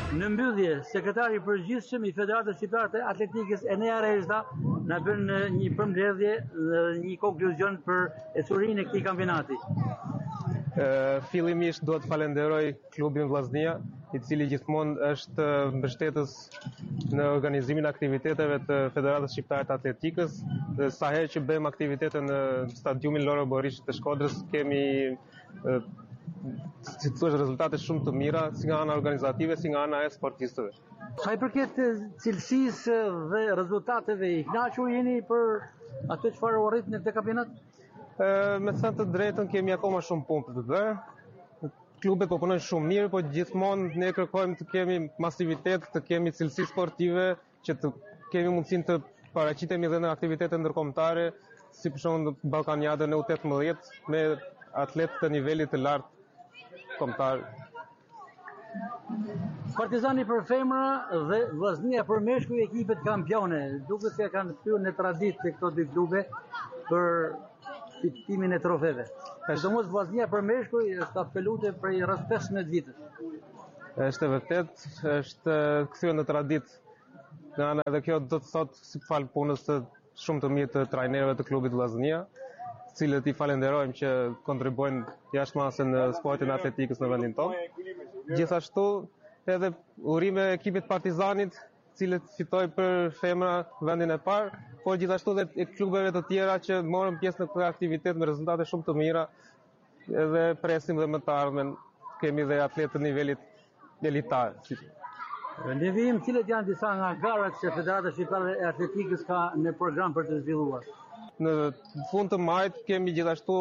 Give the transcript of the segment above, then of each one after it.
Në mbyllje, sekretari i përgjithshëm i Federatës Shqiptare të Atletikës Enea Rezda na bën një përmbledhje dhe një konkluzion për ecurinë e këtij kampionati. Fillimisht do të falenderoj klubin Vllaznia, i cili gjithmonë është mbështetës në organizimin e aktiviteteve të Federatës Shqiptare të Atletikës. Sa herë që bëjmë aktivitete në stadiumin Loro Borishit të Shkodrës, kemi si të thuash rezultate shumë të mira, si nga ana organizative, si nga ana e sportistëve. Sa i përket cilësisë dhe rezultateve, i kënaqur jeni për atë çfarë u arrit në këtë kampionat? Me thënë të drejtën, kemi akoma shumë punë për të bërë. Klubet po punojnë shumë mirë, po gjithmonë ne kërkojmë të kemi masivitet, të kemi cilësi sportive, që të kemi mundësinë të paraqitemi edhe në aktivitete ndërkombëtare, si për shembull Ballkaniadën e U18 me atletë të nivelit të lartë kombëtar. Partizani për femra dhe Vllaznia për meshkuj ekipet kampione. Duket se kanë thyer në traditë këto dy klube për fitimin e trofeve. Sidomos Vllaznia për meshkuj është apelute për rreth 15 vitësh. Është e vërtet, është kthyer në traditë. Nga ana edhe kjo do të thotë si fal punës të shumë të mirë të trajnerëve të klubit Vllaznia, cilët i falenderojmë që kontribuojnë jashtëmase në sportin e atletikës në vendin tonë. Gjithashtu edhe urime ekipit Partizanit, cilët fitoi për femra vendin e parë, por gjithashtu edhe klubeve të tjera që morën pjesë në këtë aktivitet me rezultate shumë të mira, edhe presim dhe më të ardhmen kemi dhe atletë të nivelit elitar. Ne vijmë cilët janë disa nga garat që Federata Shqiptare e Atletikës ka në program për të zhvilluar. Në fund të majit kemi gjithashtu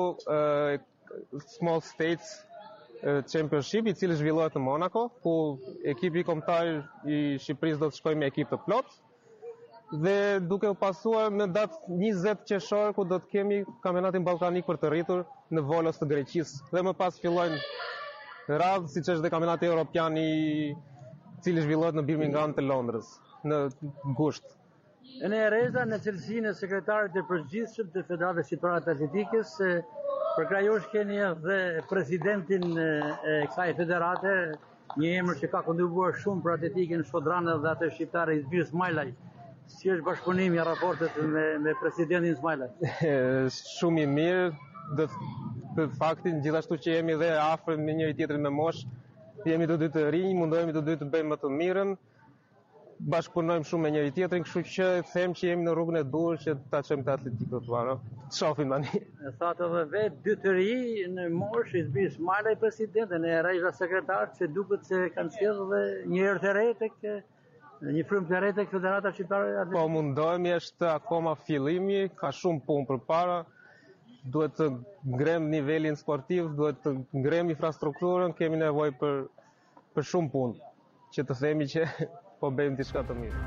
Small States Championship, i cili zhvillohet në Monaco, ku ekipi kombëtar i Shqipërisë do të shkojë me ekip të plot. Dhe duke u pasuar në datë 20 qershor, ku do të kemi kampionatin ballkanik për të rritur në Volos të Greqisë. Dhe më pas fillojnë radhë, siç është dhe kampionati evropian i cili zhvillohet në Birmingham të Londrës në gusht. Enea Reza në cilësinë e sekretarit të përgjithshëm të Federatës Shqiptare të Atletikës, përkrajosh keni edhe presidentin e kësaj federate, një emër që ka kontribuar shumë për atletikën shkodrane dhe atë shqiptare Izmir Smajlaj. Si është bashkëpunimi i raportet me presidentin Smajlaj? Shumë i mirë, dhe faktin gjithashtu që jemi dhe afër me njëri tjetrin me moshë, jemi të dy të rinj, mundohemi të dy të bëjmë më të mirën, bashkëpunojmë shumë me njëri tjetrin, kështu që them që jemi në rrugën e duhur që ta çojmë të atletikën tuaj. Shohim tani. Thatë edhe vetë dy të rinj në moshë, Izmir Smajlaj president, Enea Reza sekretar, që duket se kanë sjellë dhe një herë të re tek një frymë të re tek Federata Shqiptare e Atletikës. Po mundohemi, është akoma fillimi, ka shumë punë përpara. Duhet të ngrem nivelin sportiv, duhet të ngrem infrastrukturën, kemi nevojë për shumë punë, që të themi që po bëjmë diçka të mirë.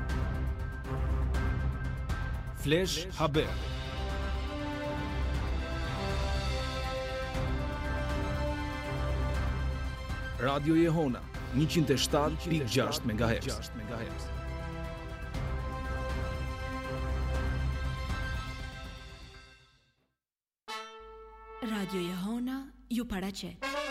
Flash Haber. Radio Jehona 107.6 MHz. Radio Jehona ju paraqet.